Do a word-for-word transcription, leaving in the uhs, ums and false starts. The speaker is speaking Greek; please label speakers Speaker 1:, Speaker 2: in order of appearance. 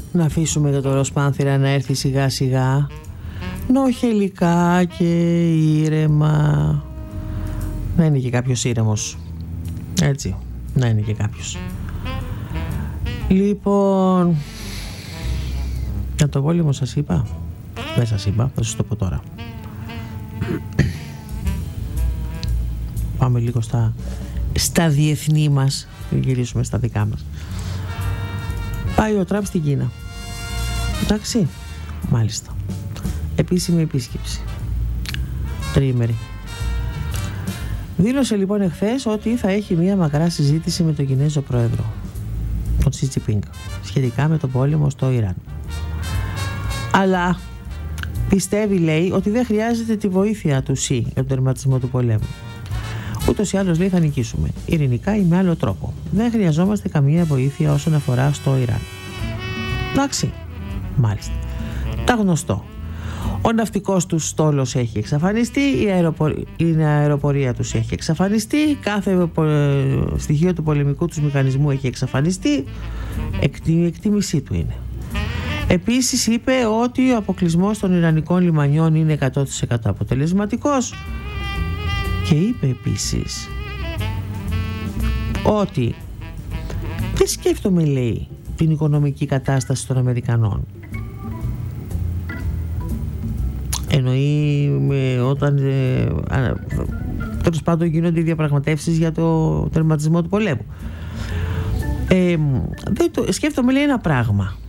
Speaker 1: να αφήσουμε για το Ροσπάνθυρα να έρθει σιγά σιγά, νοχελικά και ήρεμα. Να είναι και κάποιος ήρεμος, έτσι, να είναι και κάποιος. Λοιπόν, για το πόλεμο σας είπα? Δεν σας είπα, θα σας το πω τώρα. Πάμε λίγο στα, στα διεθνή μας, γυρίσουμε στα δικά μας. Πάει ο Τραμπ στην Κίνα. Εντάξει, μάλιστα. Επίσημη επίσκεψη. Τριήμερη. Δήλωσε λοιπόν εχθές ότι θα έχει μια μακρά συζήτηση με τον Κινέζο πρόεδρο, τον Σι Τζινπίνγκ, σχετικά με τον πόλεμο στο Ιράν. Αλλά πιστεύει, λέει, ότι δεν χρειάζεται τη βοήθεια του Σι για τον τερματισμό του πολέμου. Ούτως ή άλλως, λέει, θα νικήσουμε, ειρηνικά ή με άλλο τρόπο. Δεν χρειαζόμαστε καμία βοήθεια όσον αφορά στο Ιράν. Εντάξει, μάλιστα. Τα γνωστό. Ο ναυτικός του στόλος έχει εξαφανιστεί, η, αεροπορ... η αεροπορία τους έχει εξαφανιστεί, κάθε πο... στοιχείο του πολεμικού τους μηχανισμού έχει εξαφανιστεί. Η εκτίμησή του είναι. Επίσης είπε ότι ο αποκλεισμός των Ιρανικών λιμανιών είναι εκατό τοις εκατό αποτελεσματικός και είπε επίσης ότι δεν σκέφτομαι, λέει, την οικονομική κατάσταση των Αμερικανών. Εννοεί με, όταν ε, τέλος πάντων γίνονται οι διαπραγματεύσεις για το τερματισμό του πολέμου. Ε, δεν το, σκέφτομαι, λέει, ένα πράγμα.